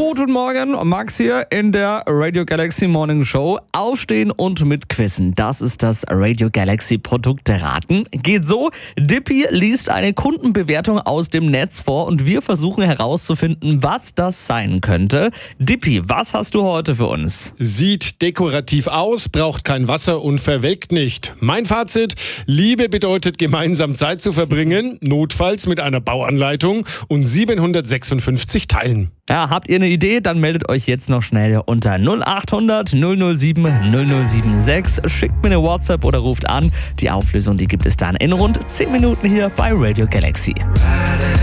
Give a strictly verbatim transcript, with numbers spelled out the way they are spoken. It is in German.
Guten Morgen, Max hier in der Radio Galaxy Morning Show. Aufstehen und mitquissen, das ist das Radio Galaxy Produkte raten. Geht so, Dippy liest eine Kundenbewertung aus dem Netz vor und wir versuchen herauszufinden, was das sein könnte. Dippy, was hast du heute für uns? Sieht dekorativ aus, braucht kein Wasser und verwelkt nicht. Mein Fazit: Liebe bedeutet gemeinsam Zeit zu verbringen, notfalls mit einer Bauanleitung und siebenhundertsechsundfünfzig Teilen. Ja, habt ihr eine Idee? Dann meldet euch jetzt noch schnell unter null acht hundert null null sieben null null sieben sechs. Schickt mir eine WhatsApp oder ruft an. Die Auflösung, die gibt es dann in rund zehn Minuten hier bei Radio Galaxy.